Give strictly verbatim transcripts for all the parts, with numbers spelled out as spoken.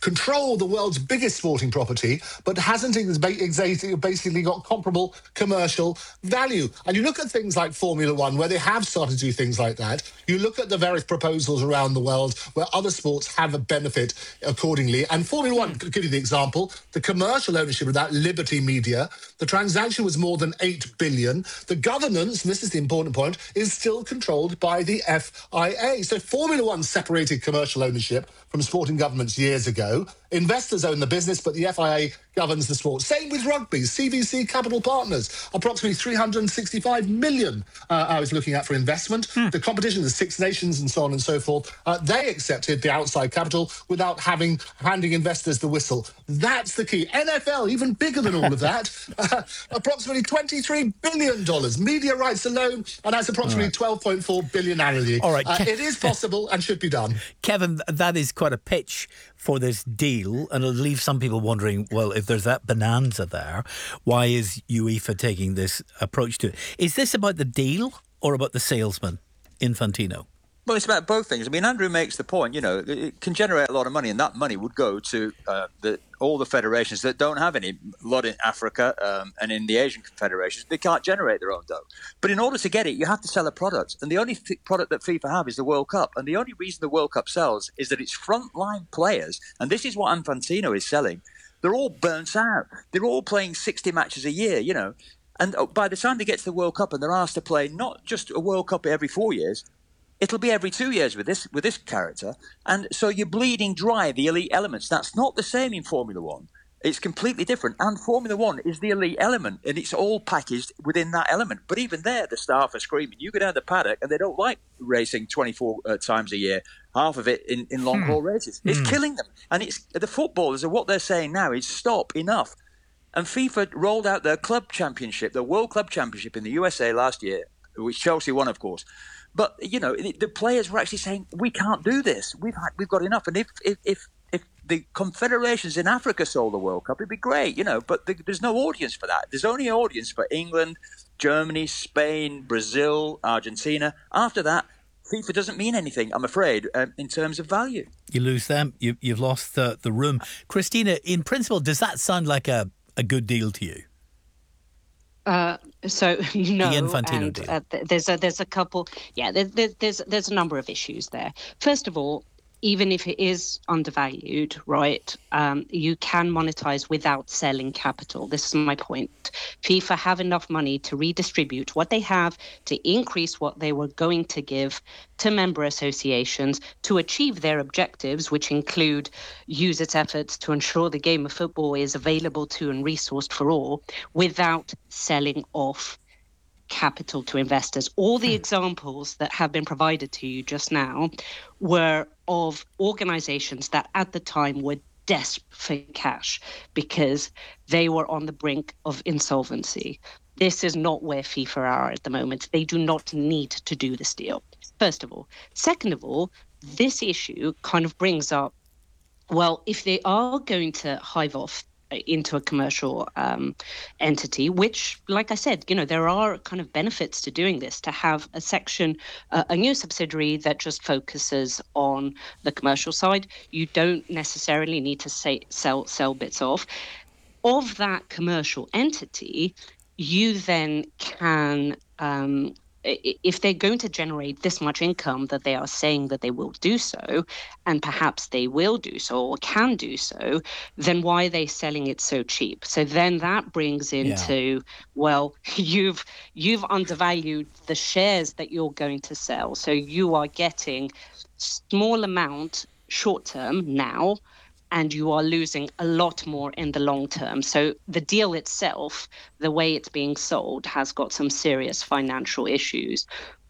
control the world's biggest sporting property, but hasn't ex- ex- basically got comparable commercial value. And you look at things like Formula One, where they have started to do things like that. You look at the various proposals around the world where other sports have a benefit accordingly. And Formula One, to give you the example, the commercial ownership of that, Liberty Media, the transaction was more than eight billion. The governance, and this is the important point, is still controlled by the F I A. So Formula One separated commercial ownership from sporting governments years ago. Investors own the business, but the F I A governs the sport. Same with rugby. C V C Capital Partners, approximately three hundred sixty-five million uh, I was looking at for investment. Hmm. The competition, the Six Nations and so on and so forth, uh, they accepted the outside capital without having handing investors the whistle. That's the key. N F L, even bigger than all of that, uh, approximately twenty-three billion dollars. Media rights alone, and that's approximately right. twelve point four billion dollars annually. All right. Uh, it is possible and should be done. Kevin, that is quite a pitch for this deal, and it'll leave some people wondering, well, if there's that bonanza there, why is UEFA taking this approach to it? Is this about the deal or about the salesman, Infantino? Well, it's about both things. I mean, Andrew makes the point, you know, it can generate a lot of money, and that money would go to uh, the, all the federations that don't have any. A lot in Africa um, and in the Asian confederations, they can't generate their own dough. But in order to get it, you have to sell a product. And the only th- product that FIFA have is the World Cup. And the only reason the World Cup sells is that it's frontline players. And this is what Infantino is selling. They're all burnt out. They're all playing sixty matches a year, you know. And by the time they get to the World Cup and they're asked to play not just a World Cup every four years, it'll be every two years with this with this character. And so you're bleeding dry the elite elements. That's not the same in Formula One. It's completely different. And Formula One is the elite element, and it's all packaged within that element. But even there, the staff are screaming. You go down the paddock, and they don't like racing twenty-four uh, times a year, half of it in, in long-haul hmm. races. It's hmm. killing them. And it's the footballers, and what they're saying now is stop, enough. And FIFA rolled out their club championship, their World Club Championship in the U S A last year, which Chelsea won, of course. But, you know, the players were actually saying, we can't do this. We've had, we've got enough. And if, if, if, if the confederations in Africa sold the World Cup, it'd be great, you know, but the, there's no audience for that. There's only an audience for England, Germany, Spain, Brazil, Argentina. After that, FIFA doesn't mean anything, I'm afraid, um, in terms of value. You lose them, you, you've lost the, the room. Christina, in principle, does that sound like a, a good deal to you? Uh, so no, the Infantino and, deal. Uh, there's a there's a couple. Yeah, there, there, there's there's a number of issues there. First of all, even if it is undervalued, right, um, you can monetize without selling capital. This is my point. FIFA have enough money to redistribute what they have, to increase what they were going to give to member associations to achieve their objectives, which include use its efforts to ensure the game of football is available to and resourced for all, without selling off capital to investors. All the examples that have been provided to you just now were of organizations that at the time were desperate for cash because they were on the brink of insolvency. This is not where FIFA are at the moment. They do not need to do this deal, first of all. Second of all, this issue kind of brings up, well, if they are going to hive off into a commercial um, entity, which, like I said, you know, there are kind of benefits to doing this, to have a section, uh, a new subsidiary that just focuses on the commercial side. You don't necessarily need to say, sell sell bits off. Of that commercial entity, you then can, um, if they're going to generate this much income that they are saying that they will do so, and perhaps they will do so or can do so, then why are they selling it so cheap? So then that brings into, yeah. well, you've you've undervalued the shares that you're going to sell. So you are getting small amount short term now, and you are losing a lot more in the long term. So the deal itself, the way it's being sold, has got some serious financial issues.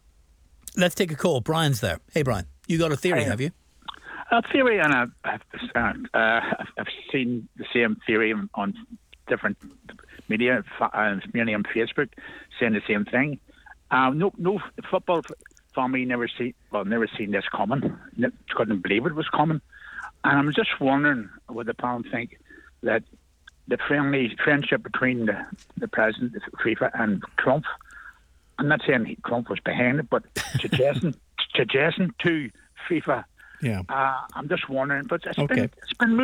Let's take a call. Brian's there. Hey, Brian, you got a theory, Hi. Have you? A theory, and I've, I've, uh, I've seen the same theory on different media, uh, mainly on Facebook, saying the same thing. Uh, no, no football family never see, well, never seen this coming. Couldn't believe it was coming. And I'm just wondering, would the panel think that the friendly friendship between the, the president of FIFA and Trump, I'm not saying Trump was behind it, but suggesting, suggesting to FIFA, yeah. uh, I'm just wondering, but it's okay. been it's been